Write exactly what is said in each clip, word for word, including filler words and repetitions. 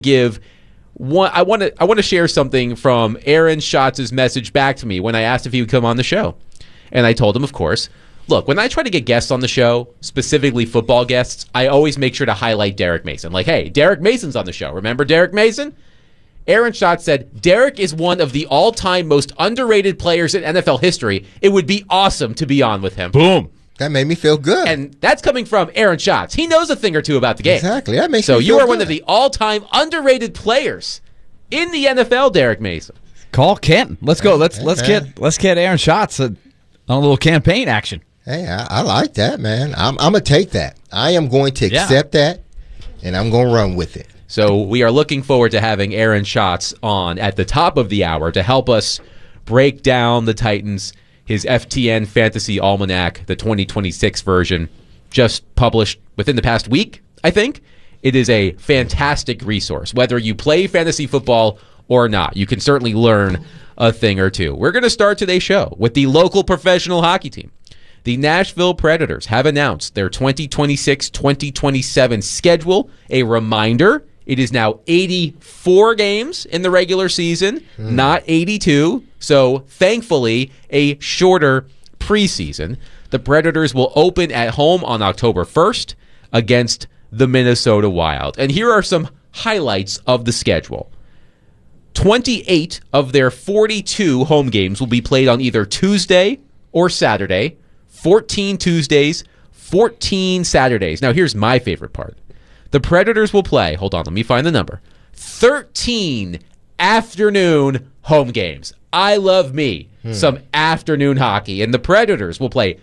give one. I want to. I want to share something from Aaron Schatz's message back to me when I asked if he would come on the show, and I told him, of course. Look, when I try to get guests on the show, specifically football guests, I always make sure to highlight Derek Mason. Like, hey, Derek Mason's on the show. Remember Derek Mason? Aaron Schatz said, Derek is one of the all-time most underrated players in N F L history. It would be awesome to be on with him. Boom. That made me feel good. And that's coming from Aaron Schatz. He knows a thing or two about the game. Exactly. That makes so me you feel are good. one of the all-time underrated players in the N F L, Derek Mason. Call Canton. Let's go. Let's Hey, let's man. get let's get Aaron Schatz on a little campaign action. Hey, I, I like that, man. I'm, I'm going to take that. I am going to Yeah. accept that, and I'm going to run with it. So we are looking forward to having Aaron Schatz on at the top of the hour to help us break down the Titans, his F T N Fantasy Almanac, the twenty twenty-six version, just published within the past week, I think. It is a fantastic resource. Whether you play fantasy football or not, you can certainly learn a thing or two. We're going to start today's show with the local professional hockey team. The Nashville Predators have announced their twenty twenty-six twenty twenty-seven schedule. A reminder, it is now eighty-four games in the regular season, mm. not eighty-two. So, thankfully, a shorter preseason. The Predators will open at home on October first against the Minnesota Wild. And here are some highlights of the schedule. twenty-eight of their forty-two home games will be played on either Tuesday or Saturday. fourteen Tuesdays, fourteen Saturdays. Now, here's my favorite part. The Predators will play, hold on, let me find the number, thirteen afternoon home games. I love me hmm. some afternoon hockey, and the Predators will play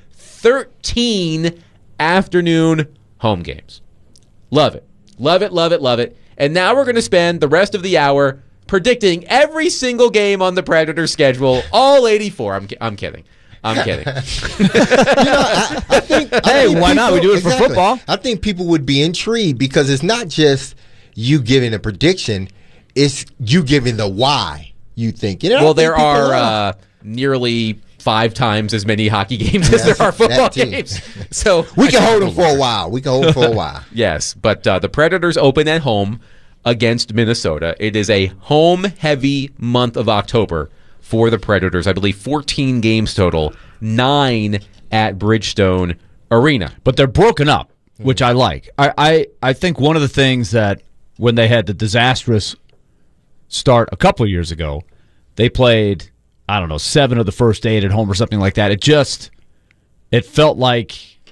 thirteen afternoon home games. Love it. Love it, love it, love it. And now we're going to spend the rest of the hour predicting every single game on the Predators schedule, all eighty-four. I'm, I'm kidding. I'm kidding. you know, I, I think, I hey, think why people, not? We do it exactly. for football. I think people would be intrigued because it's not just you giving a prediction; it's you giving the why you think. You know, well, there are uh, nearly five times as many hockey games as there are football games. So we can hold them for a while. We can hold them for a while. Yes, but uh, the Predators open at home against Minnesota. It is a home-heavy month of October for the Predators. I believe fourteen games total, nine at Bridgestone Arena. But they're broken up, which I like. I, I, I think one of the things that when they had the disastrous start a couple of years ago, they played, I don't know, seven of the first eight at home or something like that. It just, it felt like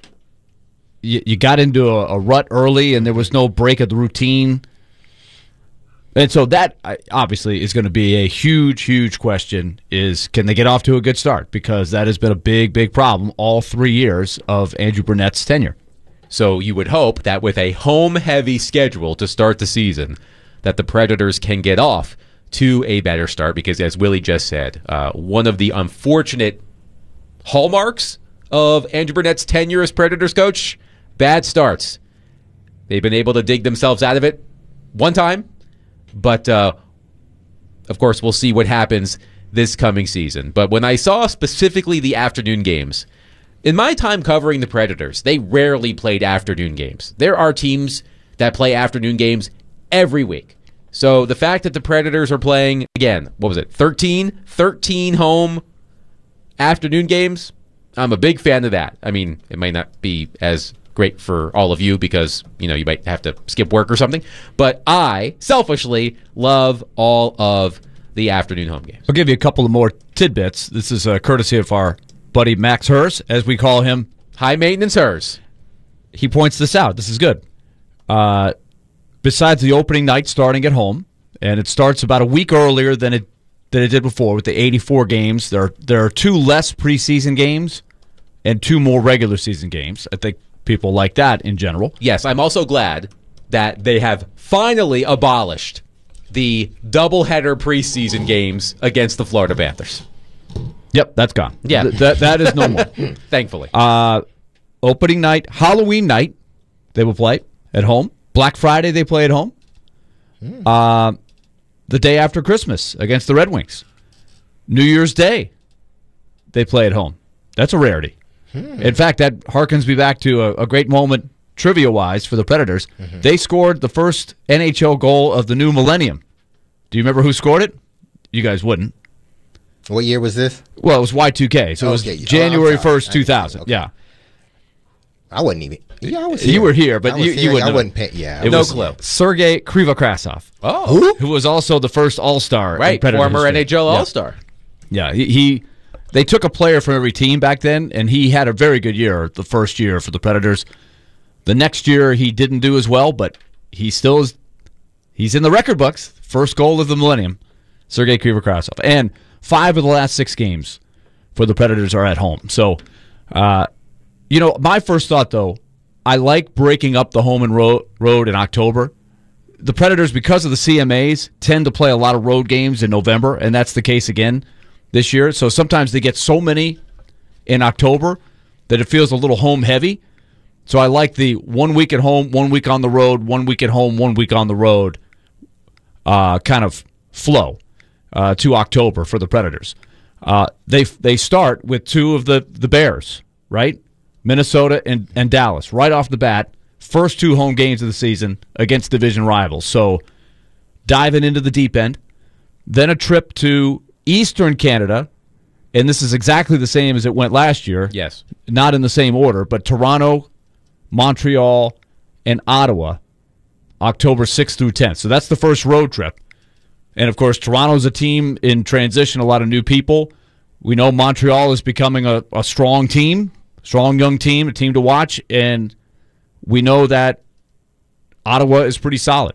you, you got into a, a rut early and there was no break of the routine. And so that obviously is going to be a huge, huge question is can they get off to a good start? Because that has been a big, big problem all three years of Andrew Burnett's tenure. So you would hope that with a home-heavy schedule to start the season, that the Predators can get off to a better start because, as Willie just said, uh, one of the unfortunate hallmarks of Andrew Burnett's tenure as Predators coach, bad starts. They've been able to dig themselves out of it one time. But, uh, of course, we'll see what happens this coming season. But when I saw specifically the afternoon games, in my time covering the Predators, they rarely played afternoon games. There are teams that play afternoon games every week. So the fact that the Predators are playing, again, what was it, thirteen? thirteen home afternoon games, I'm a big fan of that. I mean, it might not be as great for all of you because, you know, you might have to skip work or something. But I, selfishly, love all of the afternoon home games. I'll give you a couple of more tidbits. This is a courtesy of our buddy Max Hers, as we call him. High maintenance Hers. He points this out. This is good. Uh, besides the opening night starting at home, and it starts about a week earlier than it than it did before with the eighty-four games, there, there are two less preseason games and two more regular season games. I think people like that in general. Yes, I'm also glad that they have finally abolished the doubleheader preseason games against the Florida Panthers. Yep, that's gone. Yeah. Th- that, that is no more. Thankfully. Uh, opening night, Halloween night, they will play at home. Black Friday, they play at home. Mm. Uh, the day after Christmas against the Red Wings. New Year's Day, they play at home. That's a rarity. In fact, that harkens me back to a, a great moment trivia-wise, for the Predators. Mm-hmm. They scored the first N H L goal of the new millennium. Do you remember who scored it? You guys wouldn't. What year was this? Well, it was Y two K, so it was okay. January oh, first, two thousand. Okay. Yeah. I wasn't even. Yeah, I was here. You were here, but I was you, here. you wouldn't I know. wasn't paying. Yeah. It No was clue. Sergei Krivokrasov. Oh, Who was also the first All-Star. right, in Predator former history. N H L Yeah. All-Star. Yeah, he, he they took a player from every team back then, and he had a very good year the first year for the Predators. The next year he didn't do as well, but he still is. He's in the record books. First goal of the millennium, Sergei Krivokrasov, and five of the last six games for the Predators are at home. So, uh, you know, my first thought though, I like breaking up the home and road road in October. The Predators, because of the C M As, tend to play a lot of road games in November, and that's the case again this year. So sometimes they get so many in October that it feels a little home heavy. So I like the one week at home, one week on the road, one week at home, one week on the road uh, kind of flow uh, to October for the Predators. Uh, they they start with two of the, the Bears, right? Minnesota and, and Dallas, right off the bat. First two home games of the season against division rivals. So diving into the deep end. Then a trip to Eastern Canada, and this is exactly the same as it went last year. Yes. Not in the same order, but Toronto, Montreal, and Ottawa, October sixth through tenth. So that's the first road trip. And, of course, Toronto's a team in transition, a lot of new people. We know Montreal is becoming a, a strong team, strong young team, a team to watch, and we know that Ottawa is pretty solid.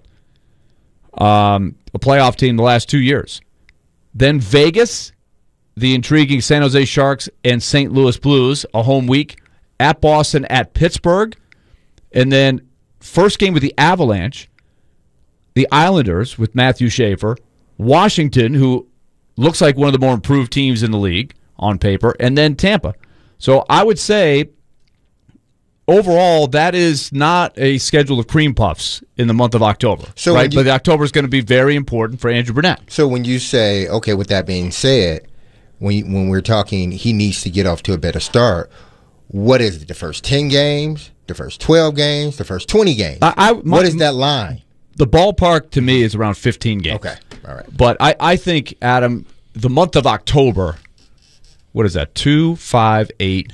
Um, a playoff team the last two years. Then Vegas, the intriguing San Jose Sharks and Saint Louis Blues, a home week. At Boston, at Pittsburgh. And then first game with the Avalanche, the Islanders with Matthew Schaefer, Washington, who looks like one of the more improved teams in the league on paper, and then Tampa. So I would say overall, that is not a schedule of cream puffs in the month of October. So right? you, but October is going to be very important for Andrew Burnett. So when you say, okay, with that being said, when you, when we're talking he needs to get off to a better start, what is it, the first ten games, the first twelve games, the first twenty games? I, I, my, what is that line? The ballpark to me is around fifteen games. Okay, all right. But I, I think, Adam, the month of October, what is that, two, five, eight,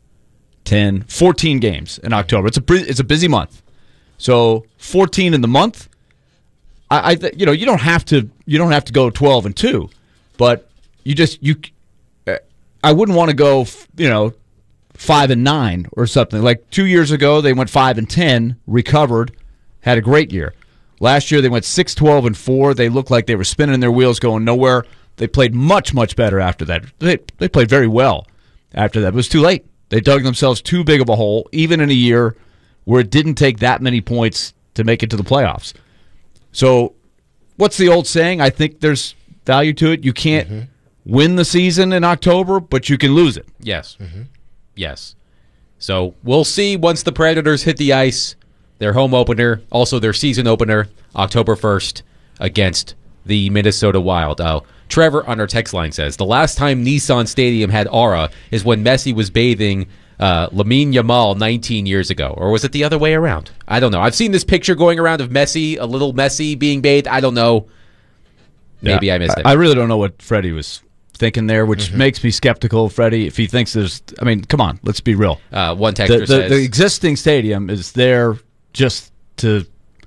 ten, fourteen games in October. It's a it's a busy month. So fourteen in the month. I, I th- you know you don't have to you don't have to go twelve and two, but you just you. I wouldn't want to go you know five and nine or something. Like two years ago, they went five and ten, recovered, had a great year. Last year they went six, twelve, and four. They looked like they were spinning their wheels, going nowhere. They played much much better after that. They they played very well after that. It was too late. They dug themselves too big of a hole, even in a year where it didn't take that many points to make it to the playoffs. So, what's the old saying? I think there's value to it. You can't mm-hmm. win the season in October, but you can lose it. Yes. Mm-hmm. Yes. So, we'll see once the Predators hit the ice, their home opener, also their season opener, October first, against the Minnesota Wild. Oh, Trevor on our text line says, the last time Nissan Stadium had aura is when Messi was bathing uh, Lamine Yamal nineteen years ago. Or was it the other way around? I don't know. I've seen this picture going around of Messi, a little Messi being bathed. I don't know. Maybe yeah, I missed it. I really don't know what Freddie was thinking there, which mm-hmm. makes me skeptical of Freddie if he thinks there's... I mean, come on, let's be real. Uh, one texter the, the, says... The existing stadium is there just to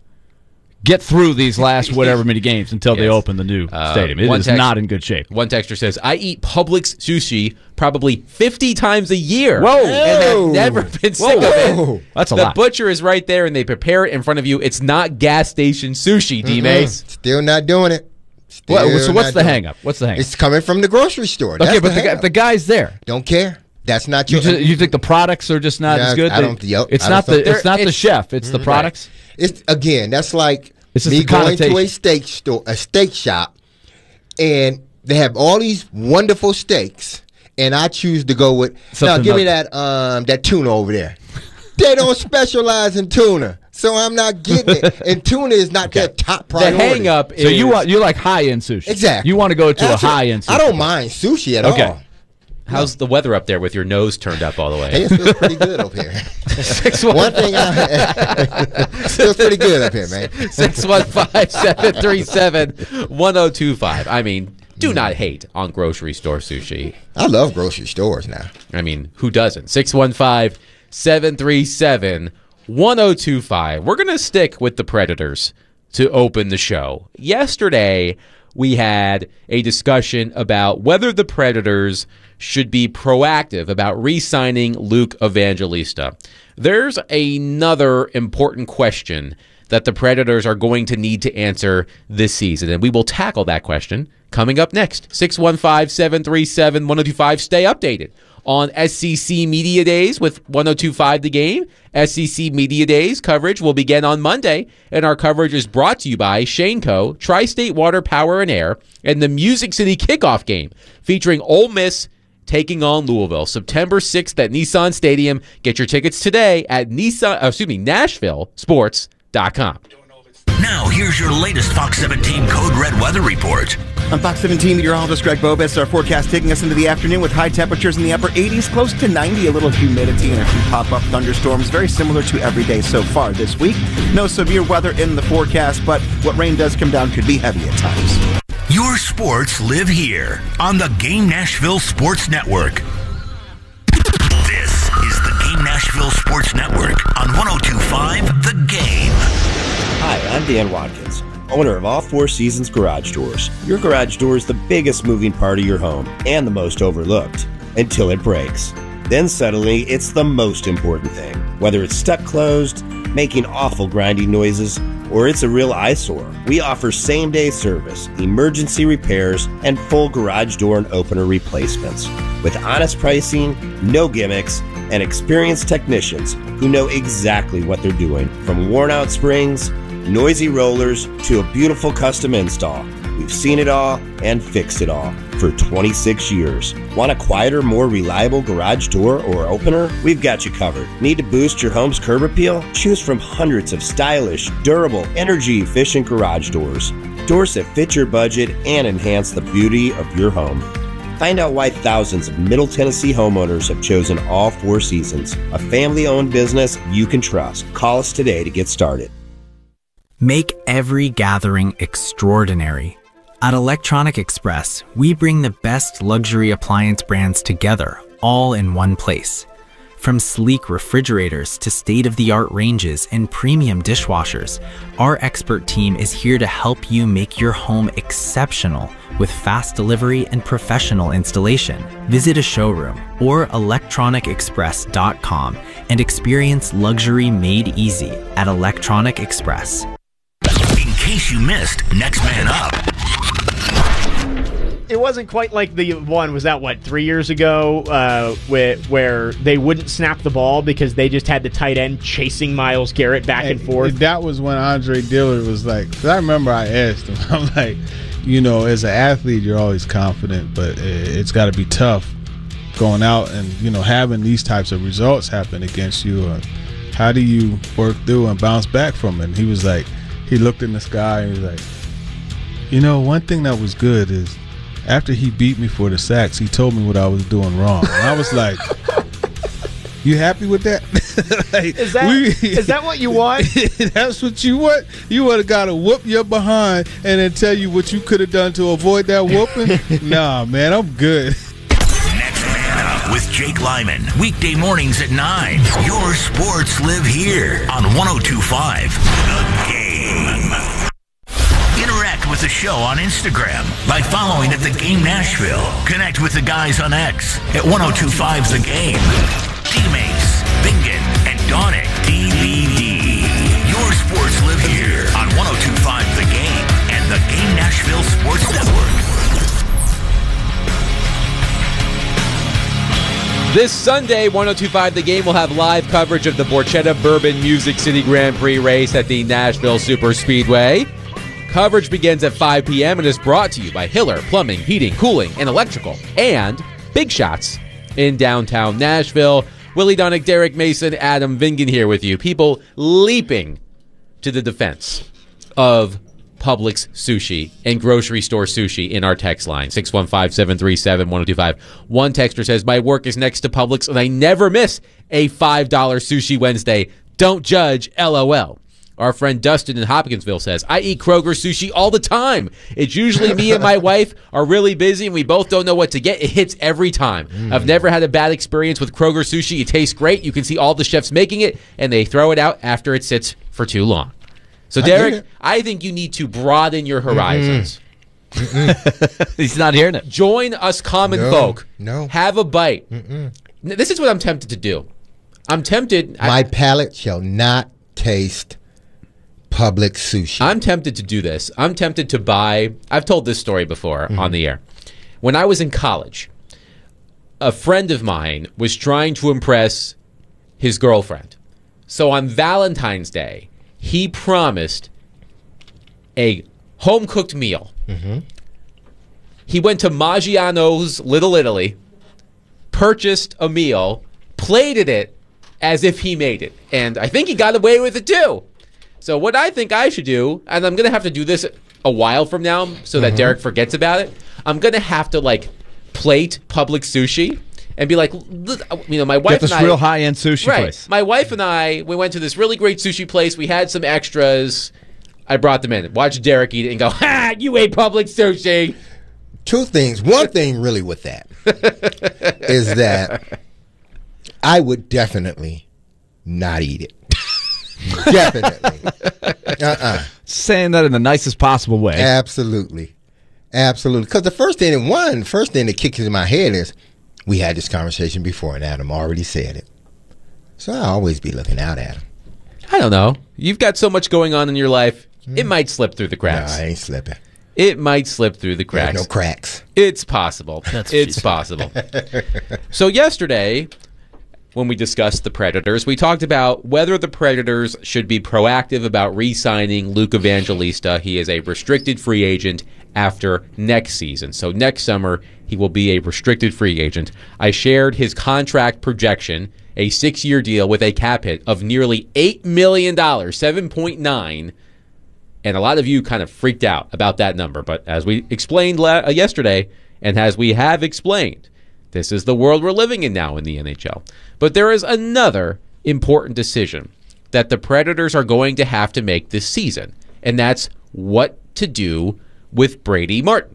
get through these last whatever many games until yes. they open the new uh, stadium. It is text, not in good shape. One texter says, I eat Publix sushi probably fifty times a year. Whoa. And I've never been sick whoa, of it. That's a the lot. The butcher is right there, and they prepare it in front of you. It's not gas station sushi, D. Mace. Mm-hmm. Still not doing it. Still well, so what's the hang up? What's the hang up? It's coming from the grocery store. Okay, That's but the, the, the guy's there. Don't care. That's not your. You, just, you think the products are just not yeah, as good? I don't. Yep, it's I not don't the. It's not it's, the chef. It's mm-hmm. the products. It's again. That's like it's me going to a steak store, a steak shop, and they have all these wonderful steaks, and I choose to go with. Something now, give me that um that tuna over there. They don't specialize in tuna. So I'm not getting it, and tuna is not okay. their top priority. The hang up is so you want you like high end sushi. Exactly. You want to go to Absolutely. a high end sushi. I don't mind sushi at okay. all. How's the weather up there with your nose turned up all the way? Hey, it feels pretty good up here. Six, one, one thing I feels pretty good up here, man. six one five, seven three seven, one oh two five. I mean, do not hate on grocery store sushi. I love grocery stores now. I mean, who doesn't? six one five, seven three seven, one oh two five. We're going to stick with the Predators to open the show. Yesterday, we had a discussion about whether the Predators should be proactive about re-signing Luke Evangelista. There's another important question that the Predators are going to need to answer this season, and we will tackle that question coming up next. six one five, seven three seven, one oh two five. Stay updated on S C C Media Days with one oh two five The Game. S C C Media Days coverage will begin on Monday, and our coverage is brought to you by Shaneco, Tri-State Water, Power, and Air, and the Music City Kickoff Game featuring Ole Miss taking on Louisville, September sixth at Nissan Stadium. Get your tickets today at Nissan, uh, excuse me, Nashville Sports dot com. Now, here's your latest Fox seventeen Code Red weather report. I'm Fox seventeen meteorologist Greg Bobis. Our forecast taking us into the afternoon with high temperatures in the upper eighties, close to ninety, a little humidity, and a few pop-up thunderstorms, very similar to every day so far this week. No severe weather in the forecast, but what rain does come down could be heavy at times. Your sports live here on the Game Nashville Sports Network. This is the Game Nashville Sports Network on one oh two five The Game. Hi, I'm Dan Watkins, owner of All Four Seasons Garage Doors. Your garage door is the biggest moving part of your home and the most overlooked until it breaks. Then suddenly, it's the most important thing. Whether it's stuck closed, making awful grinding noises, or it's a real eyesore, we offer same-day service, emergency repairs, and full garage door and opener replacements. With honest pricing, no gimmicks, and experienced technicians who know exactly what they're doing. From worn-out springs, noisy rollers, to a beautiful custom install. We've seen it all and fixed it all for twenty-six years. Want a quieter, more reliable garage door or opener? We've got you covered. Need to boost your home's curb appeal? Choose from hundreds of stylish, durable, energy-efficient garage doors. Doors that fit your budget and enhance the beauty of your home. Find out why thousands of Middle Tennessee homeowners have chosen All Four Seasons, a family-owned business you can trust. Call us today to get started. Make every gathering extraordinary. At Electronic Express, we bring the best luxury appliance brands together, all in one place. From sleek refrigerators to state-of-the-art ranges and premium dishwashers, our expert team is here to help you make your home exceptional with fast delivery and professional installation. Visit a showroom or electronic express dot com and experience luxury made easy at Electronic Express. In case you missed Next Man Up. It wasn't quite like the one, was that, what, three years ago, uh, where, where they wouldn't snap the ball because they just had the tight end chasing Myles Garrett back and, and forth? That was when Andre Dillard was like, because I remember I asked him, I'm like, you know, as an athlete, you're always confident, but it's got to be tough going out and, you know, having these types of results happen against you. Uh, how do you work through and bounce back from it? And he was like, he looked in the sky and he was like, you know, one thing that was good is after he beat me for the sacks, he told me what I was doing wrong. And I was like, you happy with that? Like, is that we, is that what you want? That's what you want? You would have got to whoop your behind and then tell you what you could have done to avoid that whooping? Nah, man, I'm good. Next Man Up with Jake Lyman. Weekday mornings at nine. Your sports live here on one oh two five The Game. Interact with the show on Instagram by following at The Game Nashville. Connect with the guys on X at one oh two five The Game. D-Mace, Bingen, and Donick D V D. Your sports live here on one oh two five The Game and The Game Nashville Sports Network. This Sunday, one oh two five The Game will have live coverage of the Borchetta Bourbon Music City Grand Prix race at the Nashville Super Speedway. Coverage begins at five p.m. and is brought to you by Hiller Plumbing, Heating, Cooling, and Electrical, and Big Shots in downtown Nashville. Willie Donick, Derek Mason, Adam Vingan here with you. People leaping to the defense of Publix sushi and grocery store sushi in our text line, six one five, seven three seven, one oh two five. One texter says, my work is next to Publix, and I never miss a five dollar Sushi Wednesday. Don't judge, LOL. Our friend Dustin in Hopkinsville says, I eat Kroger sushi all the time. It's usually me and my wife are really busy and we both don't know what to get. It hits every time. Mm. I've never had a bad experience with Kroger sushi. It tastes great. You can see all the chefs making it, and they throw it out after it sits for too long. So, Derek, I, I think you need to broaden your horizons. Mm-mm. He's not hearing it. Join us common no, folk. No. Have a bite. Mm-mm. This is what I'm tempted to do. I'm tempted. My I, palate shall not taste Publix sushi. I'm tempted to do this. I'm tempted to buy. I've told this story before mm-hmm. on the air. When I was in college, a friend of mine was trying to impress his girlfriend. So on Valentine's Day, he promised a home-cooked meal. Mm-hmm. He went to Maggiano's Little Italy, purchased a meal, plated it as if he made it. And I think he got away with it too. So what I think I should do, and I'm going to have to do this a while from now so that mm-hmm. Derek forgets about it, I'm going to have to, like, plate Publix sushi and be like, you know, my wife Get this and I... real high-end sushi right, place. My wife and I, we went to this really great sushi place. We had some extras. I brought them in. Watch Derek eat it and go, ha, you ate Publix sushi. Two things. One thing really with that is that I would definitely not eat it. Definitely. Uh-uh. Saying that in the nicest possible way. Absolutely. Absolutely. Because the first thing, one, first thing that kicks in my head is, we had this conversation before, and Adam already said it. So I always be looking out at him. I don't know. You've got so much going on in your life, mm. it might slip through the cracks. No, I ain't slipping. It might slip through the cracks. There's no cracks. It's possible. That's it's possible. So yesterday, when we discussed the Predators, we talked about whether the Predators should be proactive about re-signing Luke Evangelista. He is a restricted free agent after next season. So next summer, he will be a restricted free agent. I shared his contract projection, a six-year deal with a cap hit of nearly eight million dollars, seven point nine, and a lot of you kind of freaked out about that number. But as we explained la- yesterday, and as we have explained, this is the world we're living in now in the N H L. But there is another important decision that the Predators are going to have to make this season, and that's what to do with Brady Martin.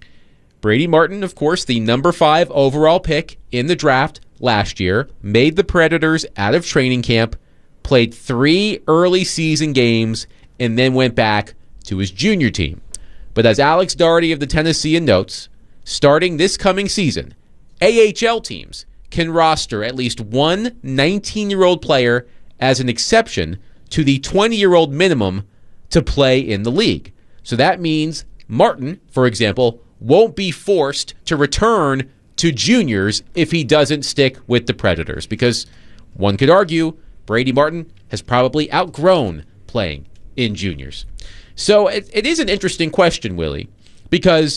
Brady Martin, of course, the number five overall pick in the draft last year, made the Predators out of training camp, played three early season games, and then went back to his junior team. But as Alex Daugherty of the Tennessean notes, starting this coming season, A H L teams can roster at least one nineteen-year-old player as an exception to the twenty-year-old minimum to play in the league. So that means Martin, for example, won't be forced to return to juniors if he doesn't stick with the Predators, because one could argue Brady Martin has probably outgrown playing in juniors. So it, it is an interesting question, Willie, because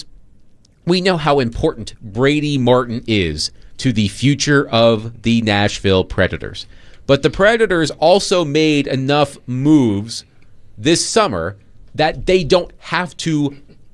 we know how important Brady Martin is to the future of the Nashville Predators. But the Predators also made enough moves this summer that they don't have to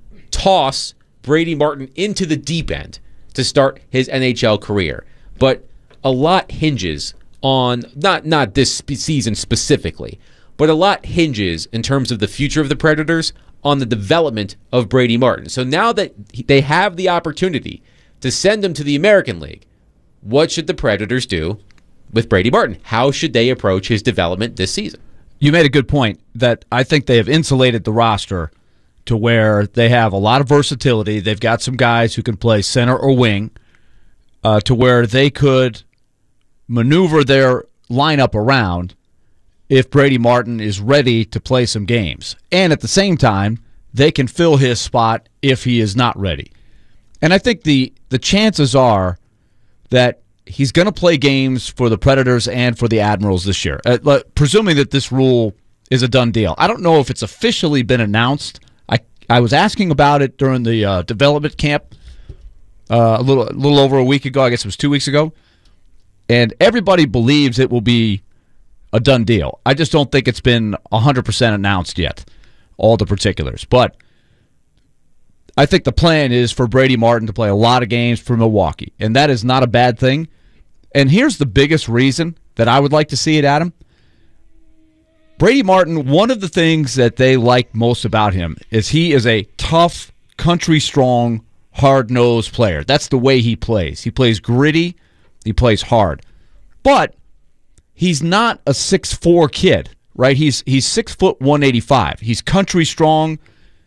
toss Brady Martin into the deep end to start his N H L career. But a lot hinges on, not, not this sp- season specifically, but a lot hinges in terms of the future of the Predators on the development of Brady Martin. So now that they have the opportunity to send him to the American League, what should the Predators do with Brady Martin? How should they approach his development this season? You made a good point that I think they have insulated the roster to where they have a lot of versatility. They've got some guys who can play center or wing uh, to where they could maneuver their lineup around if Brady Martin is ready to play some games. And at the same time, they can fill his spot if he is not ready. And I think the, the chances are that he's going to play games for the Predators and for the Admirals this year, uh, presuming that this rule is a done deal. I don't know if it's officially been announced. I I was asking about it during the uh, development camp uh, a little a little over a week ago. I guess it was two weeks ago. And everybody believes it will be a done deal. I just don't think it's been one hundred percent announced yet. all the particulars. But I think the plan is for Brady Martin to play a lot of games for Milwaukee, and that is not a bad thing. And here's the biggest reason that I would like to see it, Adam. Brady Martin, one of the things that they like most about him is he is a tough, country-strong, hard-nosed player. That's the way he plays. He plays gritty. He plays hard. But he's not a six foot four kid, right? He's he's six foot one eighty-five. He's country-strong,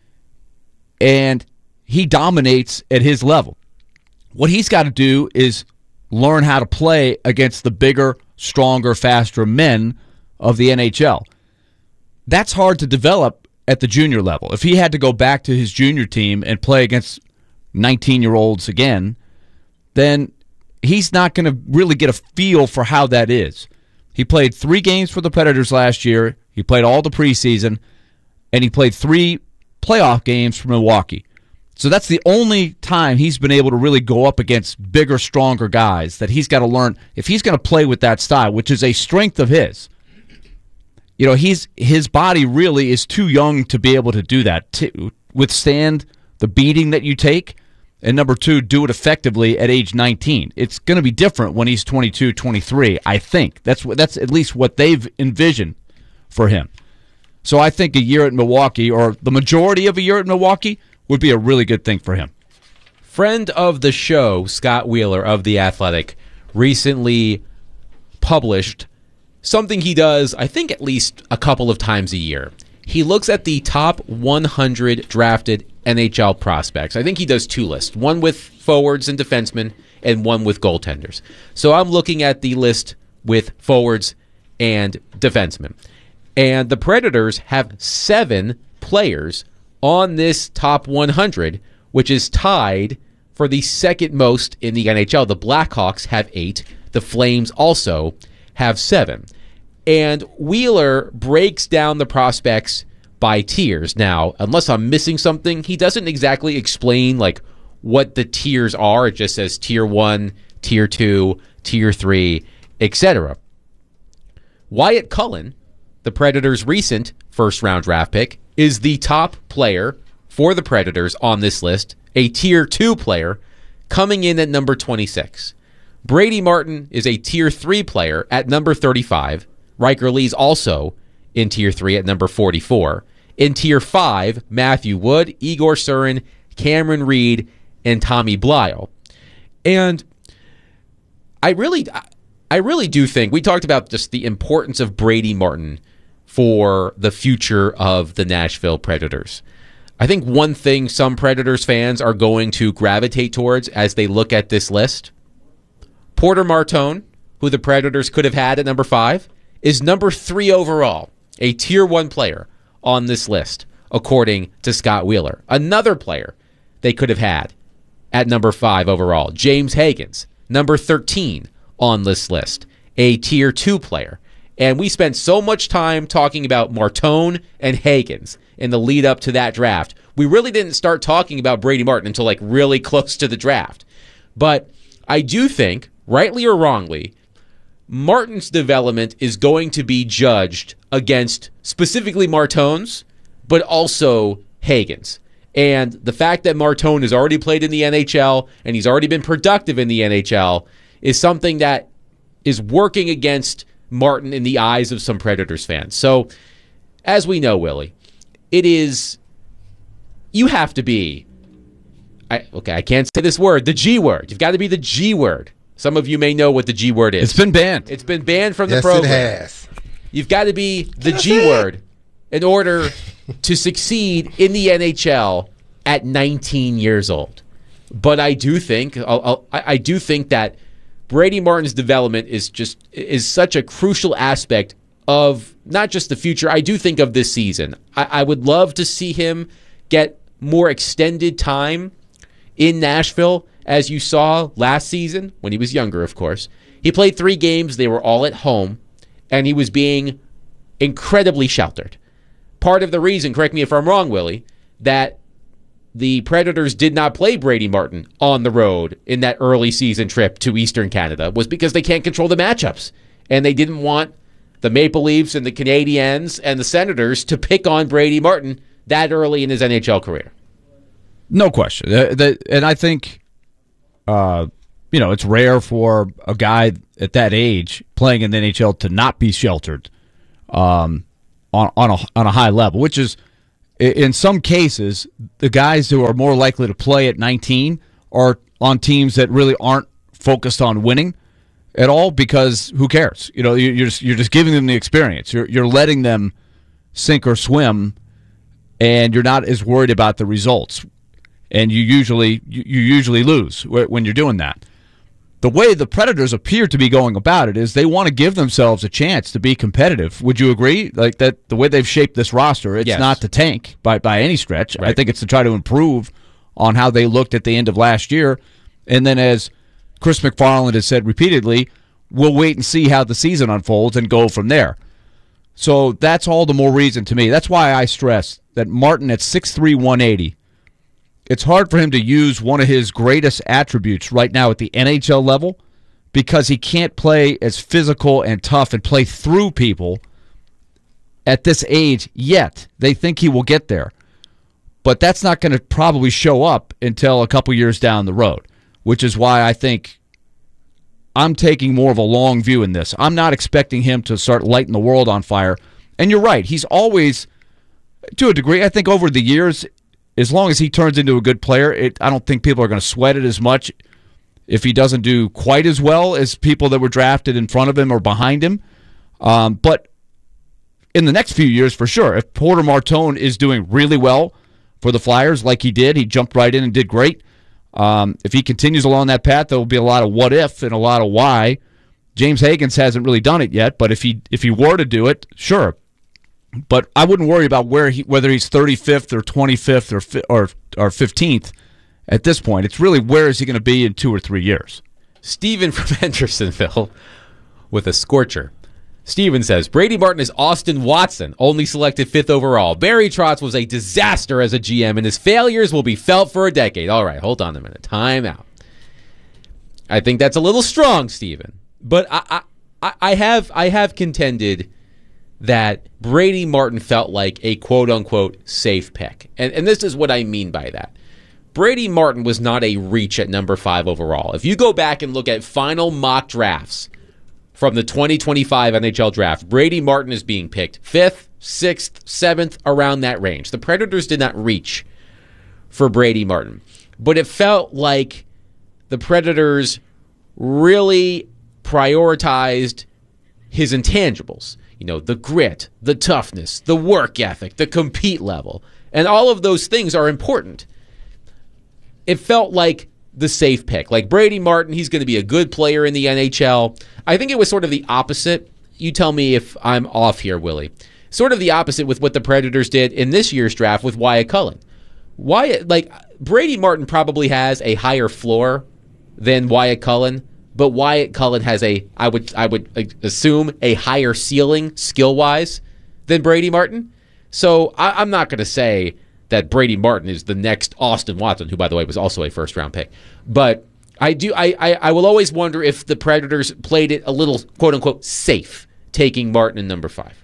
and he dominates at his level. What he's got to do is learn how to play against the bigger, stronger, faster men of the N H L. That's hard to develop at the junior level. If he had to go back to his junior team and play against nineteen-year-olds again, then he's not going to really get a feel for how that is. He played three games for the Predators last year. He played all the preseason, and he played three playoff games for Milwaukee. So that's the only time he's been able to really go up against bigger, stronger guys that he's got to learn. If he's going to play with that style, which is a strength of his, you know, he's his body really is too young to be able to do that, to withstand the beating that you take, and number two, do it effectively at age nineteen. It's going to be different when he's twenty-two, twenty-three, I think. That's that's at least what they've envisioned for him. So I think a year at Milwaukee, or the majority of a year at Milwaukee, would be a really good thing for him. Friend of the show, Scott Wheeler of The Athletic, recently published something he does, I think, at least a couple of times a year. He looks at the top one hundred drafted N H L prospects. I think he does two lists, one with forwards and defensemen and one with goaltenders. So I'm looking at the list with forwards and defensemen. And the Predators have seven players on this top one hundred, which is tied for the second most in the N H L. The Blackhawks have eight. The Flames also have seven. And Wheeler breaks down the prospects by tiers. Now, unless I'm missing something, he doesn't exactly explain like what the tiers are. It just says tier one, tier two, tier three, et cetera. Wyatt Cullen, the Predators' recent first-round draft pick, is the top player for the Predators on this list, a tier two player, coming in at number twenty-six. Brady Martin is a tier three player at number thirty-five. Riker Lee's also in tier three at number forty-four. In tier five, Matthew Wood, Igor Surin, Cameron Reed, and Tommy Blyle. And I really, I really do think, we talked about just the importance of Brady Martin for the future of the Nashville Predators. I think one thing some Predators fans are going to gravitate towards as they look at this list, Porter Martone, who the Predators could have had at number five, is number three overall, a tier one player on this list, according to Scott Wheeler. Another player they could have had at number five overall, James Higgins, number thirteen on this list, a tier two player. And we spent so much time talking about Martone and Higgins in the lead up to that draft. We really didn't start talking about Brady Martin until like really close to the draft. But I do think, rightly or wrongly, Martin's development is going to be judged against specifically Martone's, but also Higgins. And the fact that Martone has already played in the N H L and he's already been productive in the N H L is something that is working against Martin in the eyes of some Predators fans. So, as we know, Willie, it is, you have to be, I, okay, I can't say this word, the G word. You've got to be the G word. Some of you may know what the G word is. It's been banned. It's been banned from yes, the program. Yes, it has. You've got to be the G word in order to succeed in the N H L at nineteen years old. But I do think I'll, I'll, I do think that Brady Martin's development is just is such a crucial aspect of not just the future. I do think of this season. I, I would love to see him get more extended time in Nashville, as you saw last season when he was younger, of course. He played three games. They were all at home, and he was being incredibly sheltered. Part of the reason, correct me if I'm wrong, Willie, that the Predators did not play Brady Martin on the road in that early season trip to Eastern Canada was because they can't control the matchups. And they didn't want the Maple Leafs and the Canadiens and the Senators to pick on Brady Martin that early in his N H L career. No question. Uh, the, and I think, uh, you know, it's rare for a guy at that age playing in the N H L to not be sheltered um, on, on, a, on a high level, which is, in some cases, the guys who are more likely to play at nineteen are on teams that really aren't focused on winning at all, because who cares? You know, you're just, you're just giving them the experience. You're you're letting them sink or swim, and you're not as worried about the results. And you usually you, you usually lose when you're doing that. The way the Predators appear to be going about it is they want to give themselves a chance to be competitive. Would you agree? Like that, the way they've shaped this roster, it's yes. not to tank by, by any stretch. Right. I think it's to try to improve on how they looked at the end of last year. And then, as Chris McFarland has said repeatedly, we'll wait and see how the season unfolds and go from there. So that's all the more reason to me. That's why I stress that Martin at six three, one eighty, it's hard for him to use one of his greatest attributes right now at the N H L level, because he can't play as physical and tough and play through people at this age yet. They think he will get there. But that's not going to probably show up until a couple years down the road, which is why I think I'm taking more of a long view in this. I'm not expecting him to start lighting the world on fire. And you're right. He's always, to a degree, I think over the years, as long as he turns into a good player, it, I don't think people are going to sweat it as much if he doesn't do quite as well as people that were drafted in front of him or behind him. Um, but in the next few years, for sure, if Porter Martone is doing really well for the Flyers like he did, he jumped right in and did great. Um, if he continues along that path, there will be a lot of what if and a lot of why. James Higgins hasn't really done it yet, but if he if he were to do it, sure. But I wouldn't worry about where he, whether he's thirty-fifth or twenty-fifth or or or fifteenth at this point. It's really where is he going to be in two or three years. Steven from Hendersonville with a scorcher. Steven says, Brady Martin is Austin Watson, only selected fifth overall. Barry Trotz was a disaster as a G M, and his failures will be felt for a decade. All right, hold on a minute. Time out. I think that's a little strong, Steven. But I, I, I have I have contended that Brady Martin felt like a quote-unquote safe pick. And, and this is what I mean by that. Brady Martin was not a reach at number five overall. If you go back and look at final mock drafts from the twenty twenty-five N H L draft, Brady Martin is being picked fifth, sixth, seventh, around that range. The Predators did not reach for Brady Martin. But it felt like the Predators really prioritized his intangibles. You know, the grit, the toughness, the work ethic, the compete level. And all of those things are important. It felt like the safe pick. Like Brady Martin, he's going to be a good player in the N H L. I think it was sort of the opposite. You tell me if I'm off here, Willie. Sort of the opposite with what the Predators did in this year's draft with Wyatt Cullen. Wyatt, like, Brady Martin probably has a higher floor than Wyatt Cullen, but Wyatt Cullen has a, I would I would assume, a higher ceiling skill-wise than Brady Martin. So I, I'm not going to say that Brady Martin is the next Austin Watson, who, by the way, was also a first-round pick. But I do I, I, I will always wonder if the Predators played it a little, quote-unquote, safe, taking Martin in number five.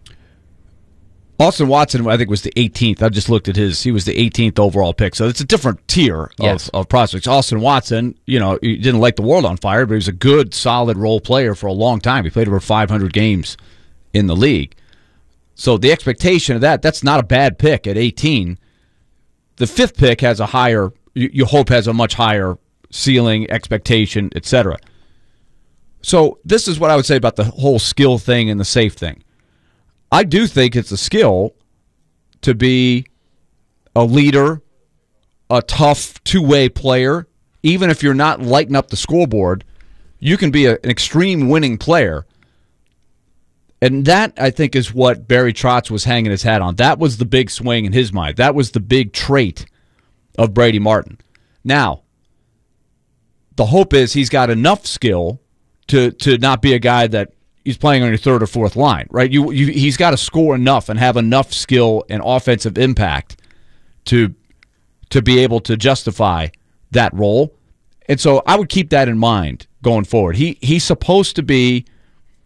Austin Watson, I think, was the eighteenth. I just looked at his. He was the eighteenth overall pick. So it's a different tier of, yes. of prospects. Austin Watson, you know, he didn't light the world on fire, but he was a good, solid role player for a long time. He played over five hundred games in the league. So the expectation of that, that's not a bad pick at eighteen. The fifth pick has a higher, you, you hope has a much higher ceiling, expectation, et cetera. So this is what I would say about the whole skill thing and the safe thing. I do think it's a skill to be a leader, a tough two-way player. Even if you're not lighting up the scoreboard, you can be a, an extreme winning player. And that, I think, is what Barry Trotz was hanging his hat on. That was the big swing in his mind. That was the big trait of Brady Martin. Now, the hope is he's got enough skill to, to not be a guy that he's playing on your third or fourth line, right? You, you, he's got to score enough and have enough skill and offensive impact to to be able to justify that role. And so I would keep that in mind going forward. He he's supposed to be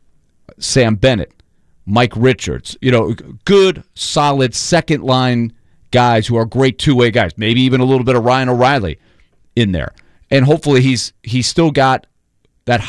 Sam Bennett, Mike Richards, you know, good, solid second line guys who are great two-way guys, maybe even a little bit of Ryan O'Reilly in there. And hopefully he's he's still got